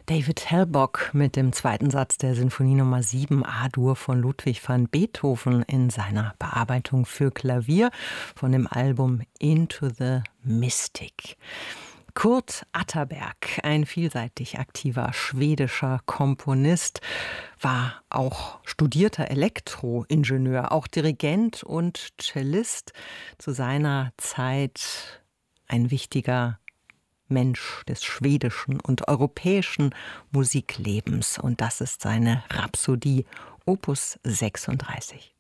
David Hellbock mit dem zweiten Satz der Sinfonie Nummer 7 A-Dur von Ludwig van Beethoven in seiner Bearbeitung für Klavier von dem Album Into the Mystic. Kurt Atterberg, ein vielseitig aktiver schwedischer Komponist, war auch studierter Elektroingenieur, auch Dirigent und Cellist, zu seiner Zeit ein wichtiger Mensch des schwedischen und europäischen Musiklebens. Und das ist seine Rhapsodie, Opus 36.